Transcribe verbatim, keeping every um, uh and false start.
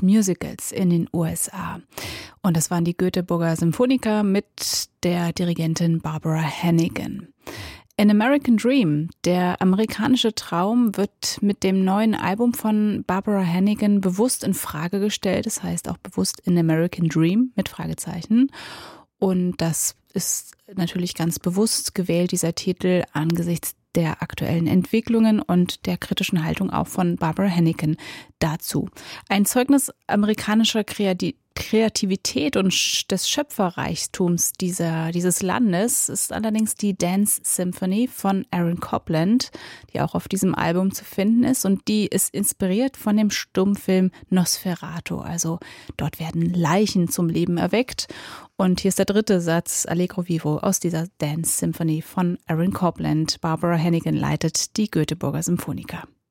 Musicals in den U S A. Und das waren die Göteborger Symphoniker mit der Dirigentin Barbara Hannigan. An American Dream, der amerikanische Traum, wird mit dem neuen Album von Barbara Hannigan bewusst in Frage gestellt. Das heißt auch bewusst An American Dream mit Fragezeichen. Und das ist natürlich ganz bewusst gewählt, dieser Titel, angesichts der aktuellen Entwicklungen und der kritischen Haltung auch von Barbara Hannigan dazu. Ein Zeugnis amerikanischer Kreativität Kreativität und des Schöpferreichtums dieser, dieses Landes ist allerdings die Dance Symphony von Aaron Copland, die auch auf diesem Album zu finden ist, und die ist inspiriert von dem Stummfilm Nosferatu. Also dort werden Leichen zum Leben erweckt. Und hier ist der dritte Satz, Allegro Vivo, aus dieser Dance Symphony von Aaron Copland. Barbara Hannigan leitet die Göteborger Symphoniker.